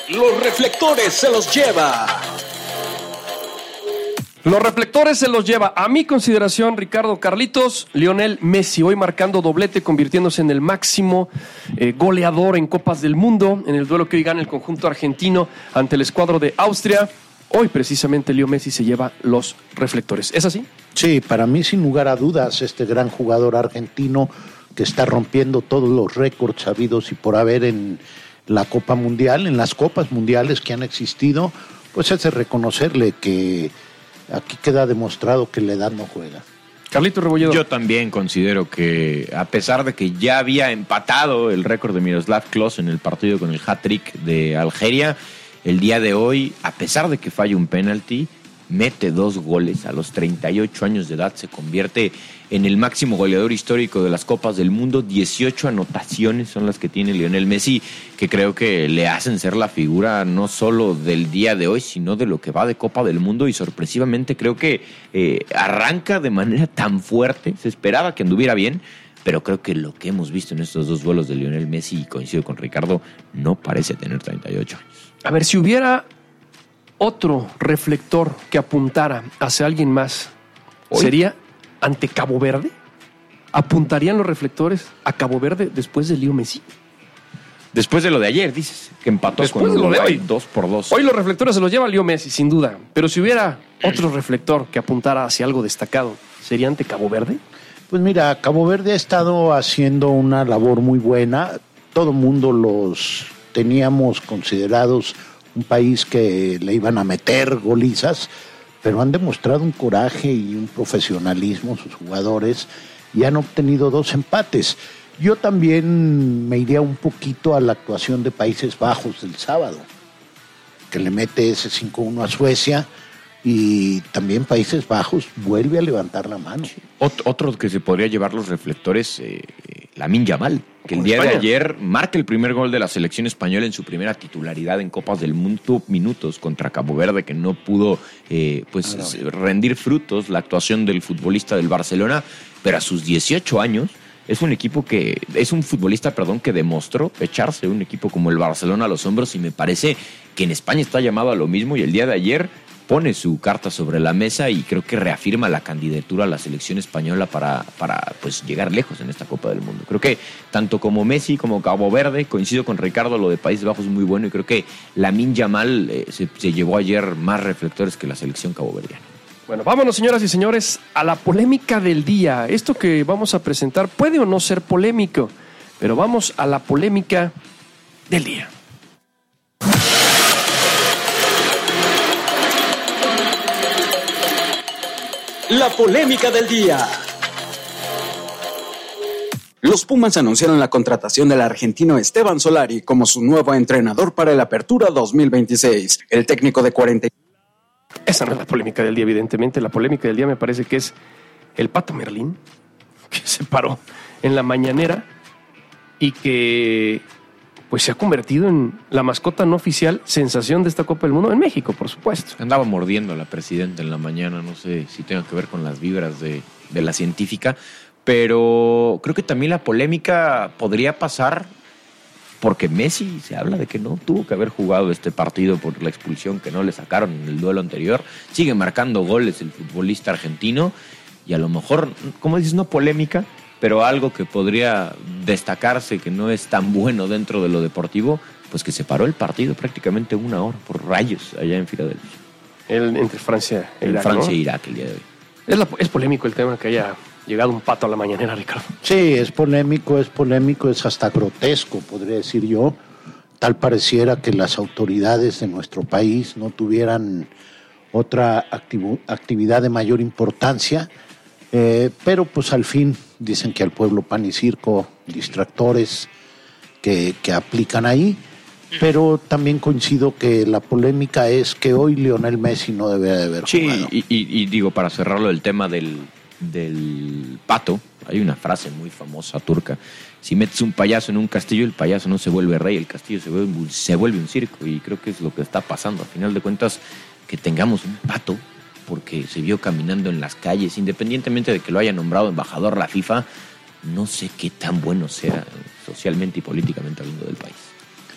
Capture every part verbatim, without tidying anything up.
Los reflectores se los lleva. Los reflectores se los lleva, a mi consideración, Ricardo Carlitos, Lionel Messi, hoy marcando doblete, convirtiéndose en el máximo eh, goleador en Copas del Mundo, en el duelo que hoy gana el conjunto argentino ante el escuadro de Austria. Hoy precisamente Leo Messi se lleva los reflectores. ¿Es así? Sí, para mí sin lugar a dudas, este gran jugador argentino que está rompiendo todos los récords habidos y por haber en la Copa Mundial, en las Copas Mundiales que han existido, pues es de reconocerle que aquí queda demostrado que la edad no juega. Carlito Rebolledo. Yo también considero que, a pesar de que ya había empatado el récord de Miroslav Klose en el partido con el hat-trick de Algeria, el día de hoy, a pesar de que falla un penalti, mete dos goles a los treinta y ocho años de edad, se convierte en el máximo goleador histórico de las Copas del Mundo. dieciocho anotaciones son las que tiene Lionel Messi, que creo que le hacen ser la figura no solo del día de hoy, sino de lo que va de Copa del Mundo, y sorpresivamente creo que eh, arranca de manera tan fuerte. Se esperaba que anduviera bien, pero creo que lo que hemos visto en estos dos vuelos de Lionel Messi, y coincido con Ricardo, no parece tener treinta y ocho años. A ver, si hubiera otro reflector que apuntara hacia alguien más, ¿hoy sería ante Cabo Verde? ¿Apuntarían los reflectores a Cabo Verde después de Leo Messi? Después de lo de ayer, dices, que empató después con de lo de hoy, dos por dos. Hoy los reflectores se los lleva Leo Messi, sin duda. Pero si hubiera otro reflector que apuntara hacia algo destacado, ¿sería ante Cabo Verde? Pues mira, Cabo Verde ha estado haciendo una labor muy buena. Todo mundo los teníamos considerados un país que le iban a meter golizas, pero han demostrado un coraje y un profesionalismo sus jugadores y han obtenido dos empates. Yo también me iría un poquito a la actuación de Países Bajos del sábado, que le mete ese cinco uno a Suecia, y también Países Bajos vuelve a levantar la mano. Ot- otro que se podría llevar los reflectores, eh, Lamine Yamal, que el día España. de ayer marca el primer gol de la selección española en su primera titularidad en Copas del Mundo, minutos contra Cabo Verde, que no pudo eh, pues Ah, no. rendir frutos la actuación del futbolista del Barcelona, pero a sus dieciocho años es un equipo que, es un futbolista, perdón, que demostró echarse un equipo como el Barcelona a los hombros, y me parece que en España está llamado a lo mismo, y el día de ayer pone su carta sobre la mesa y creo que reafirma la candidatura a la selección española para, para pues, llegar lejos en esta Copa del Mundo. Creo que tanto como Messi como Cabo Verde, coincido con Ricardo, lo de Países Bajos es muy bueno, y creo que Lamine Yamal eh, se, se llevó ayer más reflectores que la selección caboverdiana. Bueno, vámonos, señoras y señores, a la polémica del día. Esto que vamos a presentar puede o no ser polémico, pero vamos a la polémica del día. La polémica del día. Los Pumas anunciaron la contratación del argentino Esteban Solari como su nuevo entrenador para el Apertura dos mil veintiséis. El técnico de cuarenta... Esa no es la polémica del día, evidentemente. La polémica del día me parece que es el Pato Merlín, que se paró en la mañanera y que pues se ha convertido en la mascota no oficial sensación de esta Copa del Mundo en México, por supuesto. Andaba mordiendo a la presidenta en la mañana, no sé si tenga que ver con las vibras de, de la científica, pero creo que también la polémica podría pasar porque Messi, se habla de que no tuvo que haber jugado este partido por la expulsión que no le sacaron en el duelo anterior. Sigue marcando goles el futbolista argentino y a lo mejor, como dices, no polémica, pero algo que podría destacarse que no es tan bueno dentro de lo deportivo, pues que se paró el partido prácticamente una hora por rayos allá en Filadelfia. El, entre Francia e En Irak, Francia ¿no? e Irak el día de hoy. Es, la, es polémico el tema que haya llegado un pato a la mañanera, Ricardo. Sí, es polémico, es polémico, es hasta grotesco, podría decir yo. Tal pareciera que las autoridades de nuestro país no tuvieran otra activo, actividad de mayor importancia, eh, pero pues al fin dicen que al pueblo pan y circo, distractores que, que aplican ahí, pero también coincido que la polémica es que hoy Lionel Messi no debe de haber Sí, jugado. y, y, y digo, para cerrarlo el tema del, del pato, hay una frase muy famosa turca: si metes un payaso en un castillo, el payaso no se vuelve rey, el castillo se vuelve, se vuelve un circo, y creo que es lo que está pasando. A final de cuentas, que tengamos un pato porque se vio caminando en las calles, independientemente de que lo haya nombrado embajador la FIFA, no sé qué tan bueno sea socialmente y políticamente hablando del país.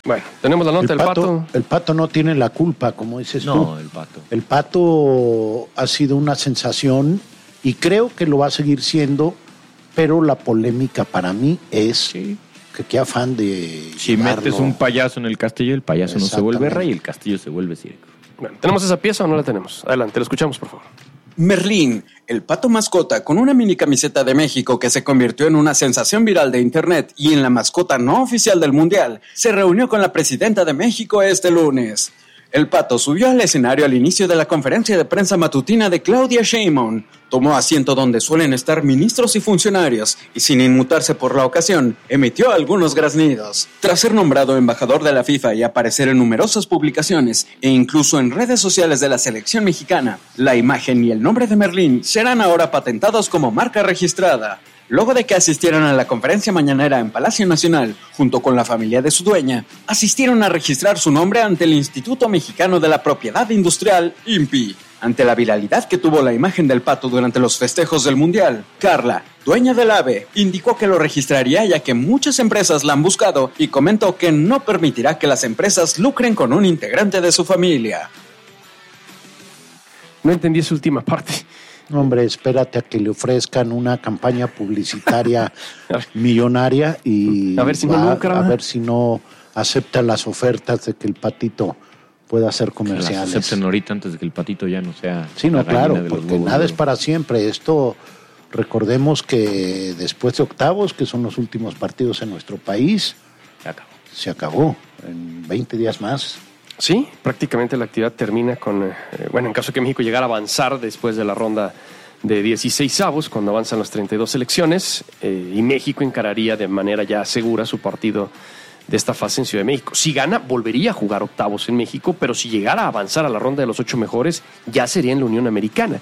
Bueno, tenemos la nota el del pato, Pato. El Pato no tiene la culpa, como dices No, tú. no, el Pato. El Pato ha sido una sensación y creo que lo va a seguir siendo, pero la polémica para mí es Sí. que qué afán de Si llevarlo. metes un payaso en el castillo, el payaso no se vuelve Exactamente. rey, el castillo se vuelve circo. Bueno, ¿tenemos esa pieza o no la tenemos? Adelante, la escuchamos, por favor. Merlín, el pato mascota con una mini camiseta de México que se convirtió en una sensación viral de internet y en la mascota no oficial del Mundial, se reunió con la presidenta de México este lunes. El pato subió al escenario al inicio de la conferencia de prensa matutina de Claudia Sheinbaum. Tomó asiento donde suelen estar ministros y funcionarios y, sin inmutarse por la ocasión, emitió algunos graznidos. Tras ser nombrado embajador de la FIFA y aparecer en numerosas publicaciones e incluso en redes sociales de la selección mexicana, la imagen y el nombre de Merlín serán ahora patentados como marca registrada. Luego de que asistieran a la conferencia mañanera en Palacio Nacional, junto con la familia de su dueña, asistieron a registrar su nombre ante el Instituto Mexicano de la Propiedad Industrial, I N P I. Ante la viralidad que tuvo la imagen del pato durante los festejos del Mundial, Carla, dueña del ave, indicó que lo registraría ya que muchas empresas la han buscado y comentó que no permitirá que las empresas lucren con un integrante de su familia. No entendí esa última parte. Hombre, espérate a que le ofrezcan una campaña publicitaria millonaria y A ver si no va- lucra. a ver si no acepta las ofertas de que el patito pueda hacer Las comerciales. acepten ahorita antes de que el patito ya no sea. Sí, no, la gallina claro, de los porque huevos nada de es oro. para siempre. Esto, recordemos que después de octavos, que son los últimos partidos en nuestro país, Se acabó. se acabó en veinte días más. Sí, prácticamente la actividad termina con, eh, bueno, en caso de que México llegara a avanzar después de la ronda de dieciseisavos, cuando avanzan las treinta y dos selecciones, eh, y México encararía de manera ya segura su partido de esta fase en Ciudad de México. Si gana, volvería a jugar octavos en México, pero si llegara a avanzar a la ronda de los ocho mejores, ya sería en la Unión Americana.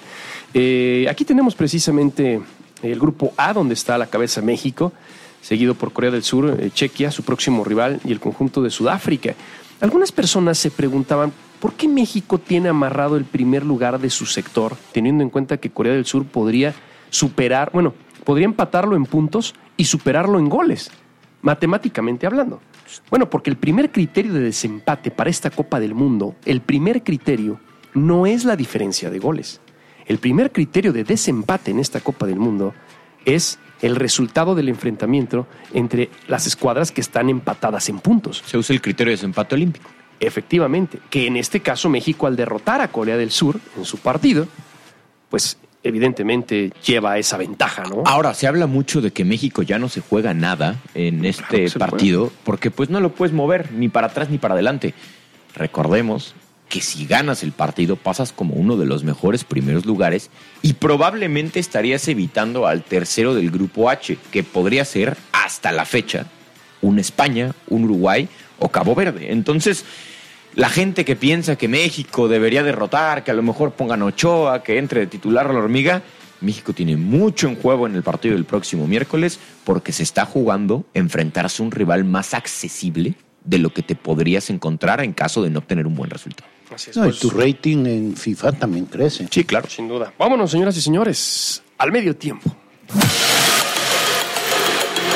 Eh, aquí tenemos precisamente el grupo A, donde está a la cabeza México, seguido por Corea del Sur, eh, Chequia, su próximo rival, y el conjunto de Sudáfrica. Algunas personas se preguntaban por qué México tiene amarrado el primer lugar de su sector, teniendo en cuenta que Corea del Sur podría superar, bueno, podría empatarlo en puntos y superarlo en goles, matemáticamente hablando. Bueno, porque el primer criterio de desempate para esta Copa del Mundo, el primer criterio no es la diferencia de goles. El primer criterio de desempate en esta Copa del Mundo es el resultado del enfrentamiento entre las escuadras que están empatadas en puntos. Se usa el criterio de desempate olímpico. Efectivamente, que en este caso México, al derrotar a Corea del Sur en su partido, pues evidentemente lleva esa ventaja, ¿no? Ahora, se habla mucho de que México ya no se juega nada en Claro este que se partido, porque pues no lo puedes mover ni para atrás ni para adelante. Recordemos que si ganas el partido pasas como uno de los mejores primeros lugares y probablemente estarías evitando al tercero del grupo H, que podría ser hasta la fecha un España, un Uruguay o Cabo Verde. Entonces, la gente que piensa que México debería derrotar, que a lo mejor pongan Ochoa, que entre de titular a la hormiga, México tiene mucho en juego en el partido del próximo miércoles porque se está jugando enfrentarse a un rival más accesible de lo que te podrías encontrar en caso de no obtener un buen resultado. Así es, No, y pues, tu rating en FIFA también crece. Sí, claro. sin duda. Vámonos, señoras y señores, al medio tiempo.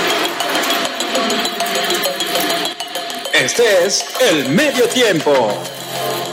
Este es el medio tiempo.